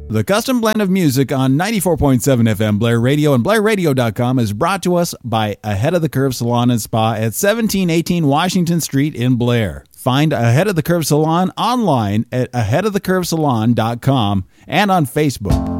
The Custom Blend of Music on 94.7 FM Blair Radio and BlairRadio.com is brought to us by Ahead of the Curve Salon and Spa at 1718 Washington Street in Blair. Find Ahead of the Curve Salon online at aheadofthecurvesalon.com and on Facebook.